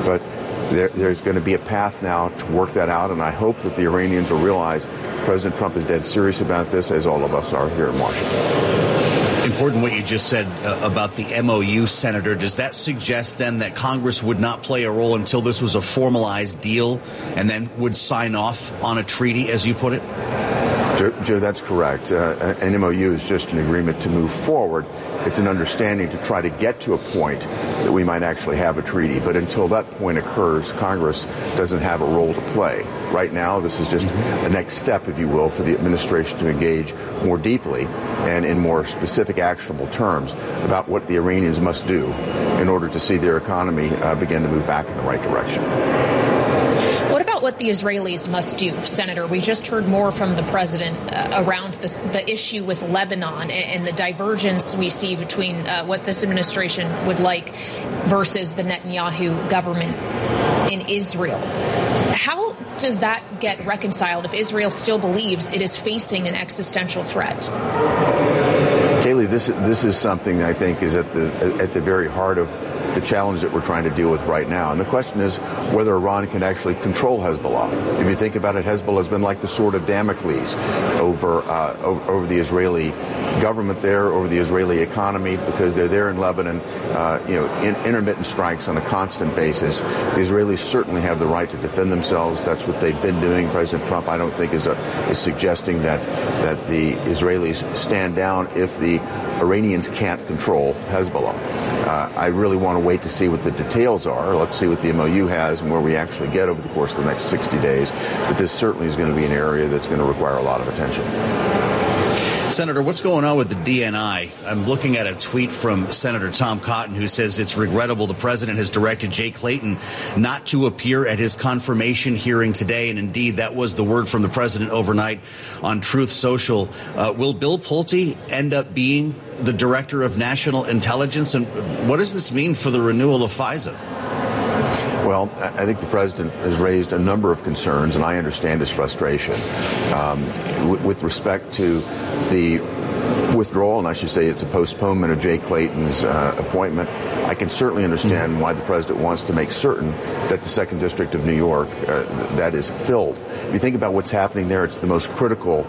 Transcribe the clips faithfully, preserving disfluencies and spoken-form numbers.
But there, there's going to be a path now to work that out, and I hope that the Iranians will realize President Trump is dead serious about this, as all of us are here in Washington. Important what you just said uh, about the M O U, Senator. Does that suggest then that Congress would not play a role until this was a formalized deal and then would sign off on a treaty, as you put it? Joe, Joe, that's correct. Uh, an M O U is just an agreement to move forward. It's an understanding to try to get to a point that we might actually have a treaty. But until that point occurs, Congress doesn't have a role to play. Right now, this is just mm-hmm. a next step, if you will, for the administration to engage more deeply and in more specific, actionable terms about what the Iranians must do in order to see their economy uh, begin to move back in the right direction. What about what the Israelis must do, Senator? We just heard more from the president uh, around this, the issue with Lebanon and, and the divergence we see between uh, what this administration would like versus the Netanyahu government in Israel. How does that get reconciled if Israel still believes it is facing an existential threat? Kayleigh, this this is something I think is at the at the very heart of the challenge that we're trying to deal with right now. And the question is whether Iran can actually control Hezbollah. If you think about it, Hezbollah has been like the sword of Damocles over, uh, over, over the Israeli government there, over the Israeli economy, because they're there in Lebanon, uh, you know, in, intermittent strikes on a constant basis. The Israelis certainly have the right to defend themselves. That's what they've been doing. President Trump, I don't think, is, a, is suggesting that, that the Israelis stand down if the Iranians can't control Hezbollah. Uh, I really want to wait to see what the details are. Let's see what the M O U has and where we actually get over the course of the next sixty days. But this certainly is going to be an area that's going to require a lot of attention. Senator, what's going on with the D N I? I'm looking at a tweet from Senator Tom Cotton, who says it's regrettable the president has directed Jay Clayton not to appear at his confirmation hearing today. And indeed, that was the word from the president overnight on Truth Social. Uh, will Bill Pulte end up being the director of national intelligence? And what does this mean for the renewal of FISA? Well, I think the president has raised a number of concerns, and I understand his frustration. Um, w- with respect to the withdrawal, and I should say it's a postponement of Jay Clayton's uh, appointment, I can certainly understand mm-hmm. why the president wants to make certain that the second District of New York, uh, that is filled. If you think about what's happening there, it's the most critical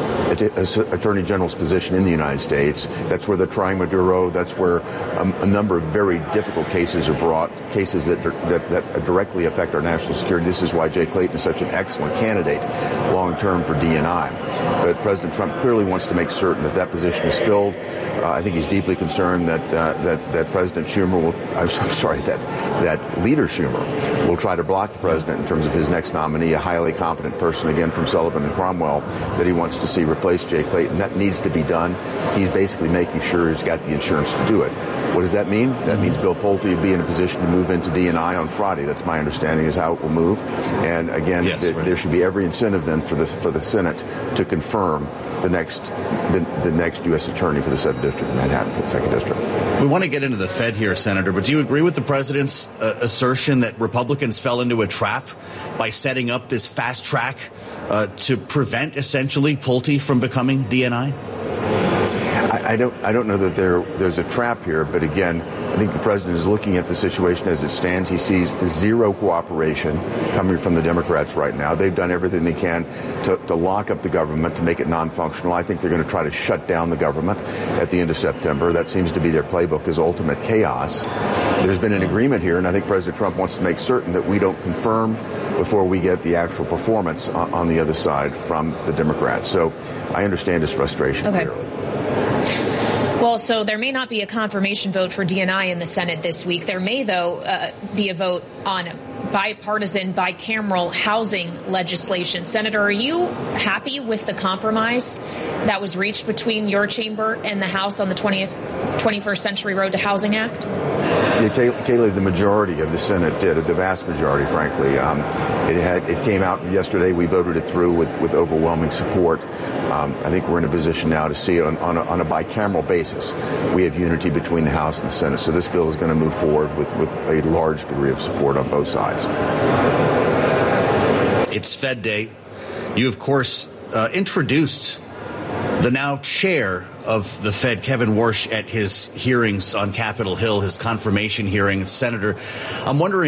Attorney General's position in the United States. That's where they're trying Maduro. That's where um, a number of very difficult cases are brought, cases that, that that directly affect our national security. This is why Jay Clayton is such an excellent candidate long-term for D N I. But President Trump clearly wants to make certain that that position is filled. Uh, I think he's deeply concerned that uh, that that President Schumer will, I'm sorry, that that Leader Schumer will try to block the president in terms of his next nominee, a highly competent person, again, from Sullivan and Cromwell, that he wants to see replace Jay Clayton. That needs to be done. He's basically making sure he's got the insurance to do it. What does that mean? That means Bill Pulte will be in a position to move into D N I on Friday. That's my understanding is how it will move. And again, yes, th- right. there should be every incentive then for the for the Senate to confirm the next the, the next U S attorney for the second district, Manhattan for the second district. We want to get into the Fed here, Senator, but do you agree with the president's uh, assertion that Republicans fell into a trap by setting up this fast track uh, to prevent essentially Pulte from becoming D N I? I, I don't. I don't know that there. There's a trap here, but again, I think the president is looking at the situation as it stands. He sees zero cooperation coming from the Democrats right now. They've done everything they can to, to lock up the government, to make it non-functional. I think they're going to try to shut down the government at the end of September. That seems to be their playbook, is ultimate chaos. There's been an agreement here, and I think President Trump wants to make certain that we don't confirm before we get the actual performance on, on the other side from the Democrats. So I understand his frustration okay. clearly. Well, so there may not be a confirmation vote for D N I in the Senate this week. There may, though, uh, be a vote on bipartisan, bicameral housing legislation. Senator, are you happy with the compromise that was reached between your chamber and the House on the twentieth, twenty-first Century Road to Housing Act? Yeah, Kay- Kayleigh, the majority of the Senate did, the vast majority, frankly. Um, it had it came out yesterday. We voted it through with, with overwhelming support. Um, I think we're in a position now to see it on, on, a, on a bicameral basis. We have unity between the House and the Senate. So this bill is going to move forward with, with a large degree of support on both sides. It's Fed Day. You, of course, uh, introduced the now chair of the Fed, Kevin Warsh, at his hearings on Capitol Hill, his confirmation hearing. Senator, I'm wondering